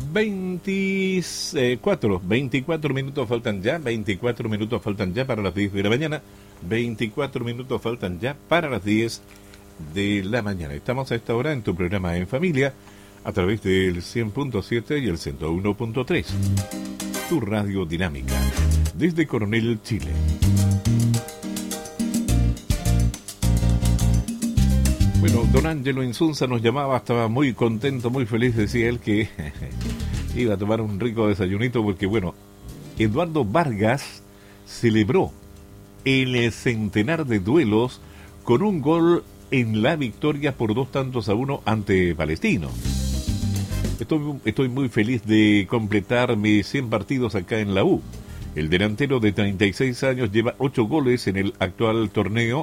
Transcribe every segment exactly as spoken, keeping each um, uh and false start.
veinticuatro, veinticuatro minutos faltan ya, veinticuatro minutos faltan ya para las diez de la mañana, veinticuatro minutos faltan ya para las diez de la mañana. Estamos a esta hora en tu programa En Familia, a través del cien punto siete y el ciento uno punto tres. Tu radio dinámica, desde Coronel, Chile. Bueno, don Ángelo Insunza nos llamaba, estaba muy contento, muy feliz, decía él que iba a tomar un rico desayunito porque, bueno, Eduardo Vargas celebró el centenar de duelos con un gol en la victoria por dos tantos a uno ante Palestino. Estoy, estoy muy feliz de completar mis cien partidos acá en la U. El delantero de treinta y seis años lleva ocho goles en el actual torneo.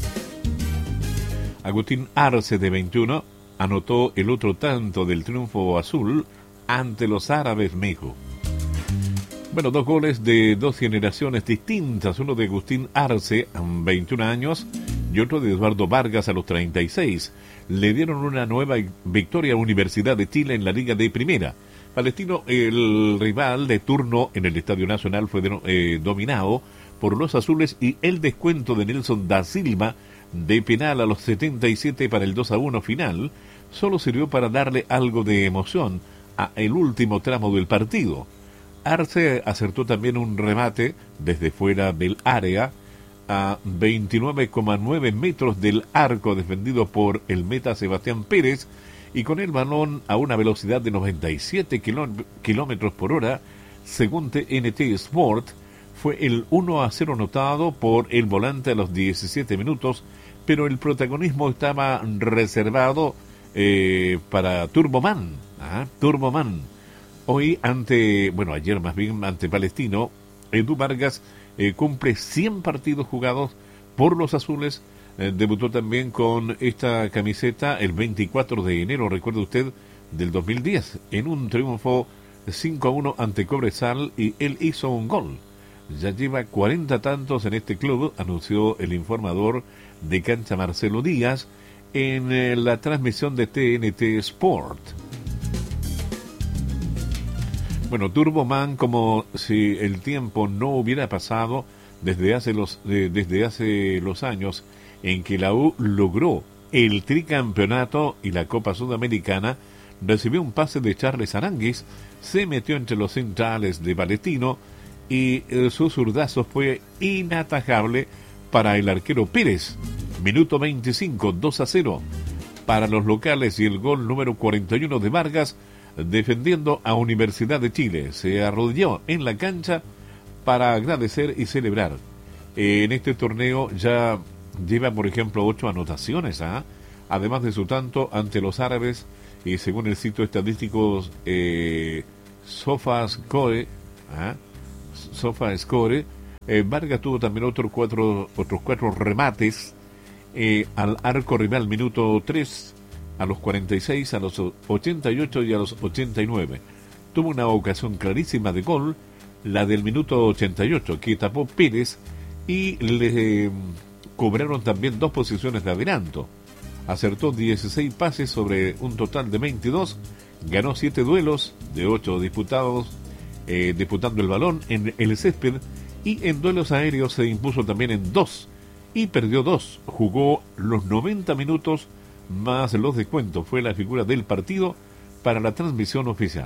Agustín Arce, de veintiuno, anotó el otro tanto del triunfo azul ante los árabes Mejo. Bueno, dos goles de dos generaciones distintas, uno de Agustín Arce, a veintiún años, y otro de Eduardo Vargas a los treinta y seis. Le dieron una nueva victoria a Universidad de Chile en la Liga de Primera. Palestino, el rival de turno en el Estadio Nacional, fue de, eh, dominado por los azules, y el descuento de Nelson da Silva de penal a los setenta y siete para el dos a uno final solo sirvió para darle algo de emoción a el último tramo del partido. Arce acertó también un remate desde fuera del área a veintinueve coma nueve metros del arco defendido por el meta Sebastián Pérez, y con el balón a una velocidad de noventa y siete kilómetros por hora, según T N T Sport, fue el uno a cero anotado por el volante a los diecisiete minutos, pero el protagonismo estaba reservado eh, para Turboman. ¿ah? Turboman. Hoy ante, bueno, ayer más bien ante Palestino, Edu Vargas eh, cumple cien partidos jugados por los azules. Eh, debutó también con esta camiseta el veinticuatro de enero, recuerde usted, del dos mil diez, en un triunfo cinco a uno ante Cobresal, y él hizo un gol. Ya lleva cuarenta tantos en este club, anunció el informador de cancha Marcelo Díaz en eh, la transmisión de T N T Sport. Bueno, Turboman, como si el tiempo no hubiera pasado desde hace los eh, desde hace los años en que la U logró el tricampeonato y la Copa Sudamericana, recibió un pase de Charles Aranguis, se metió entre los centrales de Palestino, y eh, su zurdazo fue inatajable para el arquero Pérez. Minuto veinticinco, dos a cero para los locales, y el gol número cuarenta y uno de Vargas defendiendo a Universidad de Chile. Se arrodilló en la cancha para agradecer y celebrar. Eh, en este torneo ya lleva, por ejemplo, ocho anotaciones, ¿ah? además de su tanto ante los árabes, y según el sitio estadístico eh, SofaScore, ¿ah? SofaScore, eh, Vargas tuvo también otros cuatro, otros cuatro remates eh, al arco rival, minuto tres, a los cuarenta y seis, a los ochenta y ocho y a los ochenta y nueve. Tuvo una ocasión clarísima de gol, la del minuto ochenta y ocho, que tapó Pérez, y le eh, cobraron también dos posiciones de adelanto. Acertó dieciséis pases sobre un total de veintidós, ganó siete duelos de ocho disputados, eh, disputando el balón en el césped, y en duelos aéreos se impuso también en dos, y perdió dos. Jugó los noventa minutos más los descuentos. Fue la figura del partido para la transmisión oficial.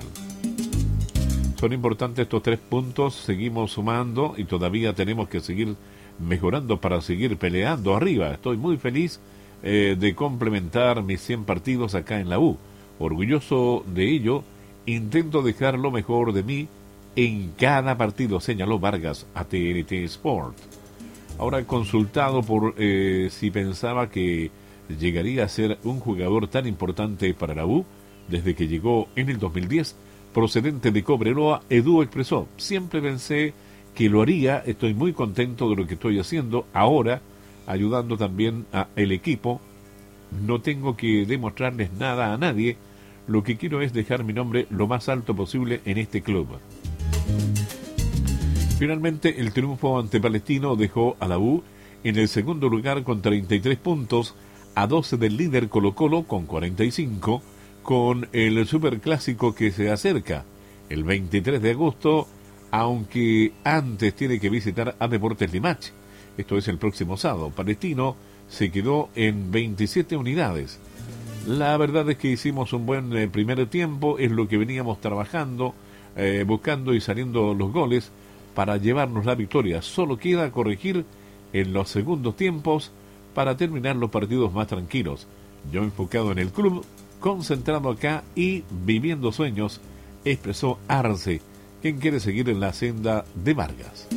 Son importantes estos tres puntos, seguimos sumando y todavía tenemos que seguir mejorando para seguir peleando arriba. Estoy muy feliz eh, de complementar mis cien partidos acá en la U. Orgulloso de ello, intento dejar lo mejor de mí en cada partido, señaló Vargas a T N T Sport. Ahora, consultado por eh, si pensaba que llegaría a ser un jugador tan importante para la U desde que llegó en el dos mil diez, procedente de Cobreloa, Edu expresó: siempre pensé que lo haría, estoy muy contento de lo que estoy haciendo ahora, ayudando también al equipo, no tengo que demostrarles nada a nadie, lo que quiero es dejar mi nombre lo más alto posible en este club. Finalmente, el triunfo ante Palestino dejó a la U en el segundo lugar con treinta y tres puntos, a doce del líder Colo Colo con cuarenta y cinco, con el superclásico que se acerca el veintitrés de agosto, aunque antes tiene que visitar a Deportes Limache. Esto es el próximo sábado. Palestino se quedó en veintisiete unidades. La verdad es que hicimos un buen eh, primer tiempo, es lo que veníamos trabajando, eh, buscando y saliendo los goles para llevarnos la victoria. Solo queda corregir en los segundos tiempos para terminar los partidos más tranquilos. Yo enfocado en el club, concentrado acá y viviendo sueños, expresó Arce, quien quiere seguir en la senda de Vargas.